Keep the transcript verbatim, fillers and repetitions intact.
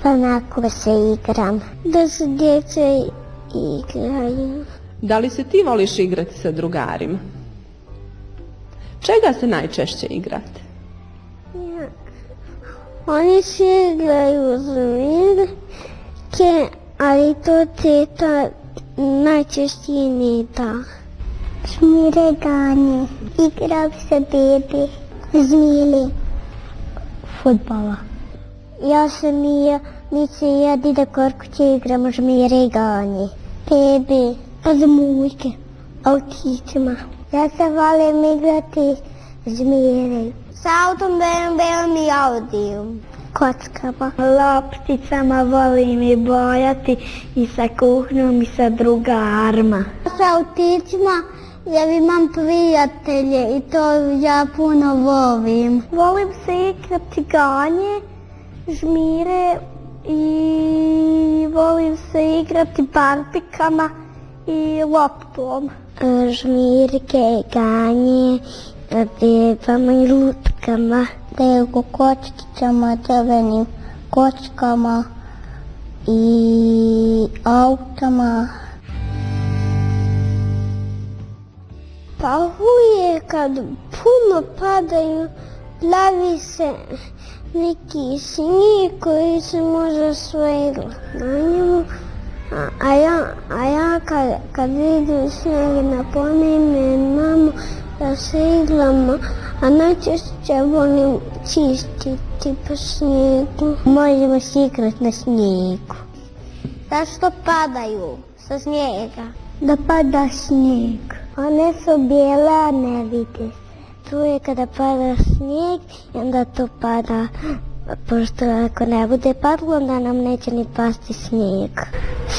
Onako se igram. Da se djeca igraju. Da li se ti voliš igrati sa drugarima? Čega se najčešće igrate? Ja. Oni se igraju žmirke, ali to teta najčešće ne da. Žmireganje. Igram se bebi. Zmili. Fudbala. Ja sam i ja, mi se ja dida Korkuće igramo žmireganje. Bebi. Zmujke. Autićima. Ja se volim igrati žmire. S autom, belom, belom i audijom. Kockama. Lopticama volim i bojati i sa kuhnom i sa drugarima. S autićima ja imam prijatelje i to ja puno volim. Volim se igrati ganje, žmire i volim se igrati barbikama i loptom. Žmirke, ganje, bebama i lutkama. Dego kočkicama, crvenim kočkama i autama. Pa uvijek kad puno padaju, plavi se neki snijeg koji se može sve igrati na njemu. A, a ja, a ja kad, kad vidim snijeg napominjem mamu da se igramo, a najčešće volim čistiti po snijegu. Možemo se igrati na snijegu. Zašto padaju sa snijega? Da pada snijeg. One su bijele, a ne vide. Tu je kada pada snijeg i onda to pada, pošto ako ne bude padlo, onda nam neće ni pasti snijeg.